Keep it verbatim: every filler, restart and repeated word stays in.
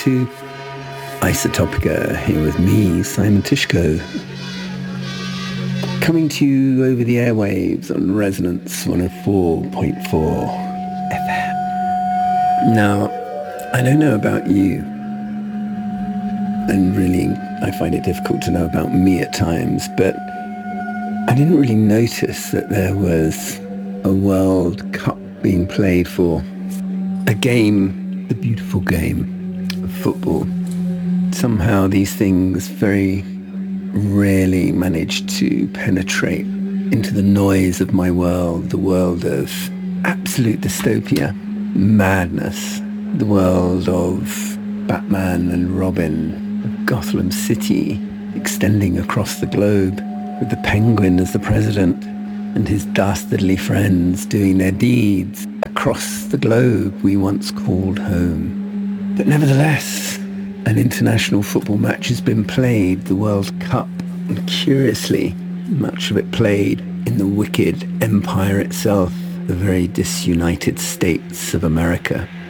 to Isotopica, here with me, Simon Tyszko, coming to you over the airwaves on Resonance one oh four point four F M. Now, I don't know about you, and really I find it difficult to know about me at times, but I didn't really notice that there was a World Cup being played for a game, the beautiful game of football. Somehow these things very rarely manage to penetrate into the noise of my world, the world of absolute dystopia, madness, the world of Batman and Robin, of Gotham City extending across the globe, with the Penguin as the president and his dastardly friends doing their deeds across the globe we once called home. But nevertheless, an international football match has been played, the World Cup, and curiously, much of it played in the wicked empire itself, the very disunited states of America.